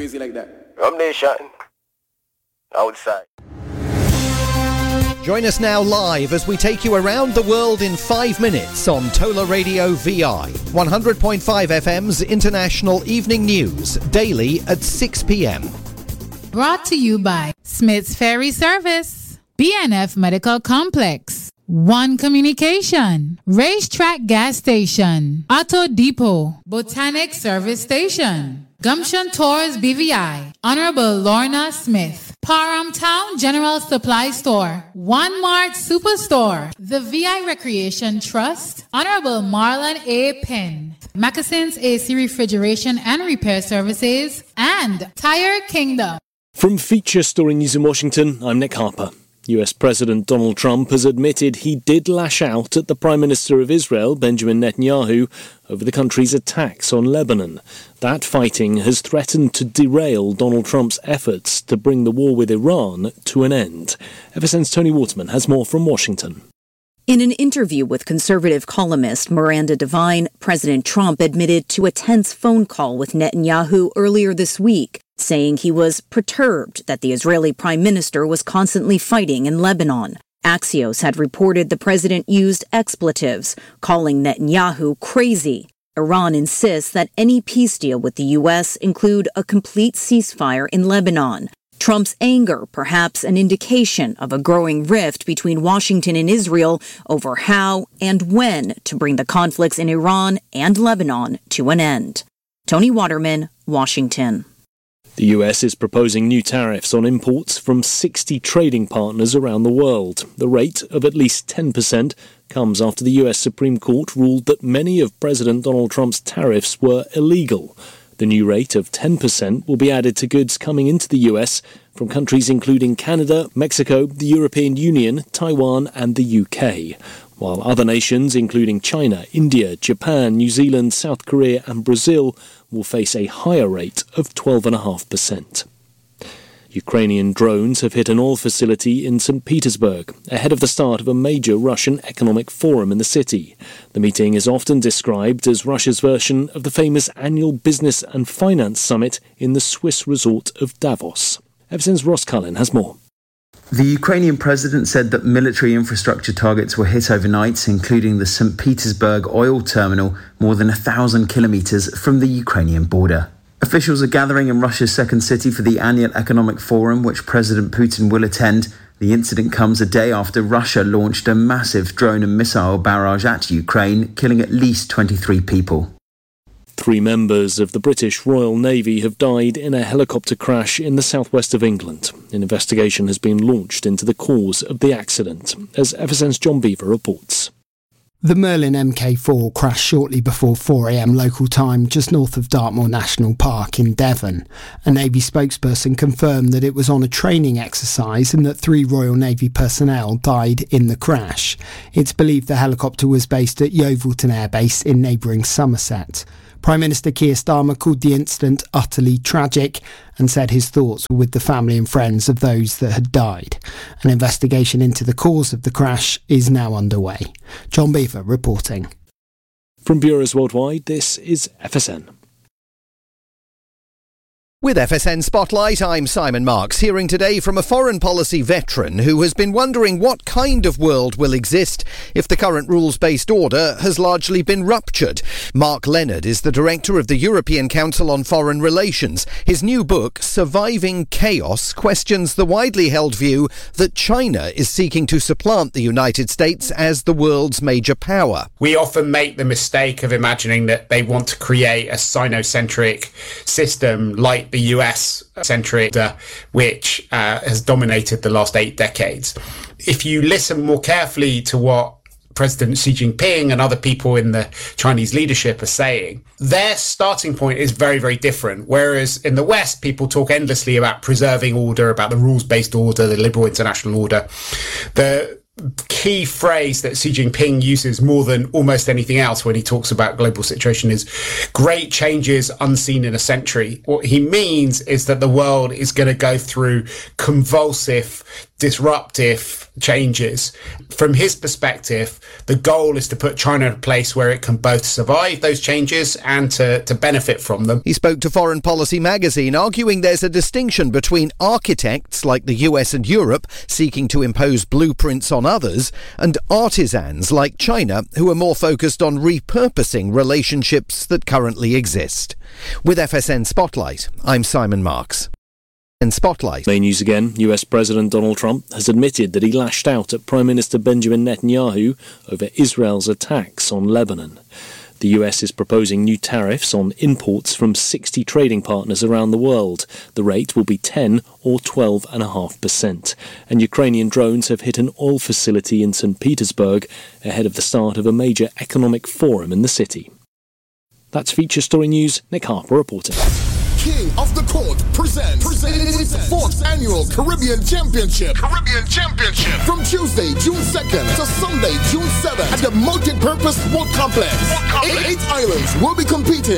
crazy like that. From nation, outside. Join us now live as we take you around the world in 5 minutes on Tola Radio VI. 100.5 FM's International Evening News, daily at 6 p.m. Brought to you by Smith's Ferry Service, BNF Medical Complex, One Communication, Racetrack Gas Station, Auto Depot, Botanic Service Station, Gumption Tours BVI, Honorable Lorna Smith, Parham Town General Supply Store, One Mart Superstore, the VI Recreation Trust, Honorable Marlon A. Penn, Moccasins AC Refrigeration and Repair Services, and Tire Kingdom. From Feature Story News in Washington, I'm Nick Harper. US President Donald Trump has admitted he did lash out at the Prime Minister of Israel, Benjamin Netanyahu, over the country's attacks on Lebanon. That fighting has threatened to derail Donald Trump's efforts to bring the war with Iran to an end. FSN's Tony Waterman has more from Washington. In an interview with conservative columnist Miranda Devine, President Trump admitted to a tense phone call with Netanyahu earlier this week, saying he was perturbed that the Israeli prime minister was constantly fighting in Lebanon. Axios had reported the president used expletives, calling Netanyahu crazy. Iran insists that any peace deal with the U.S. include a complete ceasefire in Lebanon. Trump's anger, perhaps an indication of a growing rift between Washington and Israel over how and when to bring the conflicts in Iran and Lebanon to an end. Tony Waterman, Washington. The US is proposing new tariffs on imports from 60 trading partners around the world. The rate of at least 10% comes after the US Supreme Court ruled that many of President Donald Trump's tariffs were illegal. The new rate of 10% will be added to goods coming into the US from countries including Canada, Mexico, the European Union, Taiwan and the UK, while other nations including China, India, Japan, New Zealand, South Korea and Brazil will face a higher rate of 12.5%. Ukrainian drones have hit an oil facility in St. Petersburg, ahead of the start of a major Russian economic forum in the city. The meeting is often described as Russia's version of the famous annual business and finance summit in the Swiss resort of Davos. FSN's Ross Cullen has more. The Ukrainian president said that military infrastructure targets were hit overnight, including the St. Petersburg oil terminal, more than 1,000 kilometres from the Ukrainian border. Officials are gathering in Russia's second city for the annual economic forum, which President Putin will attend. The incident comes a day after Russia launched a massive drone and missile barrage at Ukraine, killing at least 23 people. 3 members of the British Royal Navy have died in a helicopter crash in the southwest of England. An investigation has been launched into the cause of the accident, as FSN's John Beaver reports. The Merlin Mk4 crashed shortly before 4 a.m. local time just north of Dartmoor National Park in Devon. A Navy spokesperson confirmed that it was on a training exercise and that 3 Royal Navy personnel died in the crash. It's believed the helicopter was based at Yeovilton Air Base in neighbouring Somerset. Prime Minister Keir Starmer called the incident utterly tragic and said his thoughts were with the family and friends of those that had died. An investigation into the cause of the crash is now underway. John Beaver reporting. From Bureaus Worldwide, this is FSN. With FSN Spotlight, I'm Simon Marks, hearing today from a foreign policy veteran who has been wondering what kind of world will exist if the current rules-based order has largely been ruptured. Mark Leonard is the director of the European Council on Foreign Relations. His new book, Surviving Chaos, questions the widely held view that China is seeking to supplant the United States as the world's major power. We often make the mistake of imagining that they want to create a Sino-centric system like the US-centric, which has dominated the last 8 decades. If you listen more carefully to what President Xi Jinping and other people in the Chinese leadership are saying, their starting point is very, very different. Whereas in the West, people talk endlessly about preserving order, about the rules-based order, the liberal international order. The key phrase that Xi Jinping uses more than almost anything else when he talks about global situation is great changes unseen in a century. What he means is that the world is going to go through convulsive disruptive changes. From his perspective, the goal is to put China in a place where it can both survive those changes and to benefit from them. He spoke to Foreign Policy magazine, arguing there's a distinction between architects like the US and Europe seeking to impose blueprints on others, and artisans like China who are more focused on repurposing relationships that currently exist. With FSN Spotlight, I'm Simon Marks. In Spotlight. Main news again. US President Donald Trump has admitted that he lashed out at Prime Minister Benjamin Netanyahu over Israel's attacks on Lebanon. The US is proposing new tariffs on imports from 60 trading partners around the world. The rate will be 10 or 12.5%. And Ukrainian drones have hit an oil facility in St. Petersburg ahead of the start of a major economic forum in the city. That's Feature Story News. Nick Harper reporting. King of the Court presents 4th Annual Caribbean Championship. From Tuesday, June 2nd to Sunday, June 7th at the Multi-Purpose Sport Complex. 8 islands will be competing